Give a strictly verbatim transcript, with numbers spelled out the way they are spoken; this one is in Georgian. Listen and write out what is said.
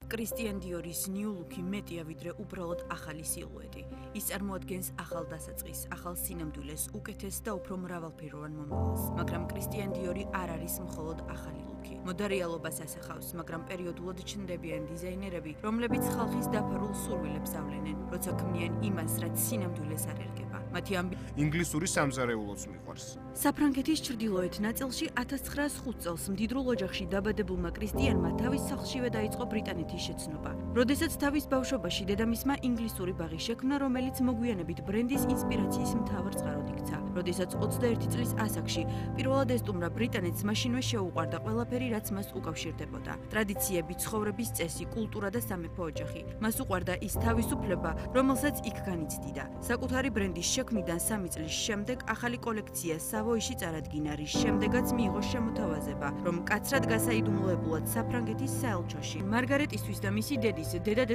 კრისტიან დიორის New Look-ი მეტია ვიდრე უბრალოდ ახალი სილუეტი. ის წარმოადგენს ახალ დასაწყისს, ახალ სინამდვილეს, უკეთეს და უფრო მრავალფეროვან მომავალს. მაგრამ კრისტიან დიორი არ არის მხოლოდ ახალი ლუკი. მოდა რეალობას ასახავს, მაგრამ პერიოდულად ჩნდებიან დიზაინერები, რომლებიც ხალხის დაფარულ სურვილებს ავლენენ, როცა ქმნიან იმას, რაც სინამდვილეს არ ერგება. მათი ამბი ინგლისური სამზარეულოც მიყვარს. საფრანგეთის ჩრდილოეთ ნაწილში ათას ცხრაას ხუთ წელს მდიდრულ ოჯახში დაბადებულმა კრისტიანმა თავის სახლშივე დაიწყო ბრიტანეთის შეცნობა. როდესაც თავის ბავშვობაში დედამისმა ინგლისური ბაღი შექმნა, რომელიც მოგვიანებით ბრენდის ინსპირაციის მთავარ წყაროდ იქცა. როდესაც ოცდაერთი წლის ასაკში პირველად ესტუმრა ბრიტანეთს, მაშინვე შეუყვარდა ყველაფერი, რაც მას უკავშირდებოდა. ტრადიციები, ცხოვრების წესი, კულტურა და სამეფო ოჯახი. მას უყვარდა ის თავისუფლება, რომელსაც იქ განიცდიდა. საკუთარი ბრენდის შექმნიდან სამი წლის შემდეგ ახალი კოლექცია სავოიში წარადგინა, რის შემდეგაც მიიღო შემოთავაზება, რომ კაცრად გასაიდუმლოებულად საფრანგეთის საელჩოში მარგარეტისთვის და მისი დედის დედა